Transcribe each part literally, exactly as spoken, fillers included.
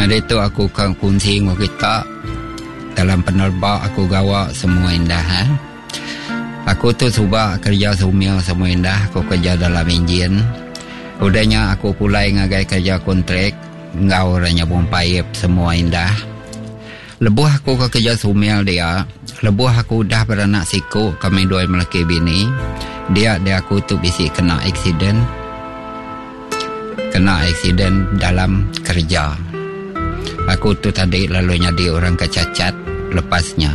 Hari tu aku kan kunci dengan kita. Dalam penerbak aku gawa semua indah. Ha? Aku tu cuba kerja sumil semua indah. Aku kerja dalam enjin. Udahnya aku pulai ngagai kerja kontrak. Ngau ranya bompayep semua indah. Lebuh aku ke kerja sumil dia. Lebuh aku dah beranak siku. Kami dua melaki bini. Dia dia aku tu bisi kena aksiden. Kena aksiden dalam kerja. Aku tu tadi lalu jadi orang kecacat lepasnya.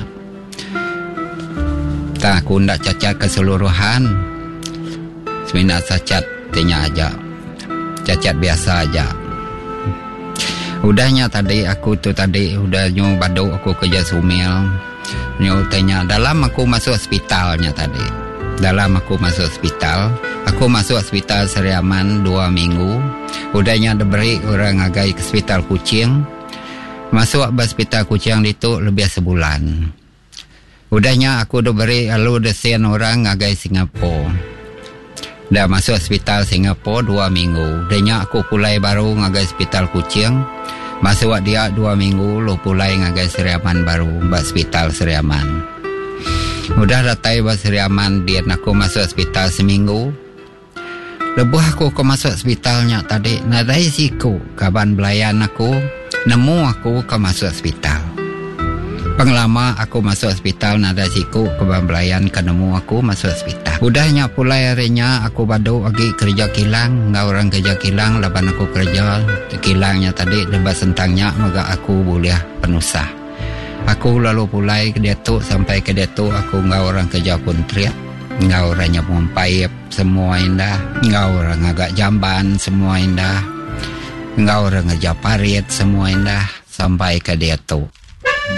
Tak aku ndak cacat keseluruhan. Semina cacat tanya aja. Cacat biasa aja. Udahnya tadi aku tu tadi udah nyu badu aku kerja sumil. Nyu tanya dalam aku masuk hospitalnya tadi. Dalam aku masuk hospital. Aku masuk hospital Seriaman dua minggu. Udahnya diberi orang agai ke hospital Kuching. Masuk ke hospital Kuching itu lebih sebulan. Udahnya aku diberi lalu desen orang agai Singapura. Dah masuk hospital Singapura dua minggu. Udahnya aku pulai baru ngagai hospital Kuching. Masuk dia dua minggu lo pulai ngagai Seriaman baru. Ba hospital Seriaman. Udah datai ba Seriaman dia aku masuk hospital seminggu. Lebuh aku ke masuk hospitalnya tadi. Nadai siku kaban belayan aku. Nemu aku ke masuk hospital. Penglama aku masuk hospital nada siku ke belayan ke nemu aku masuk hospital. Udahnya pulai harinya aku badu lagi kerja kilang. Nggak orang kerja kilang. Laban aku kerja kilangnya tadi. Lepas sentangnya maka aku boleh penusah. Aku lalu pulai ke dia tu. Sampai ke dia tu aku nggak orang kerja kontrak. Nggak orangnya pompayep semua indah. Nggak orang agak jamban semua indah. Nggak orang ngejak parit semua indah. Sampai ke dia tu.